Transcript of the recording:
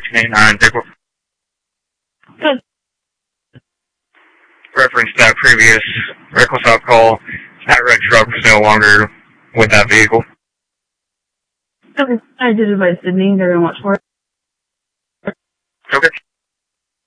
89 vehicle. Good. Reference that previous reckless alcohol, that red truck was no longer with that vehicle. Okay. I did advise Sydney. They're going to watch for it. Okay.